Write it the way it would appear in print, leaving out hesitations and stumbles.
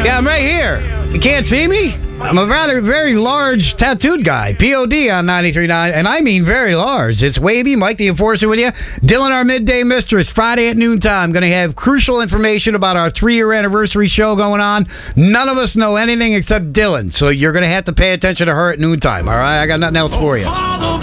Yeah, I'm right here. You can't see me? I'm a very large tattooed guy. POD on 93.9, and I mean very large. It's Wavy, Mike the Enforcer with you. Dylan, our midday mistress, Friday at noontime. Going to have crucial information about our 3-year anniversary show going on. None of us know anything except Dylan, so you're going to have to pay attention to her at noontime, all right? I got nothing else for you.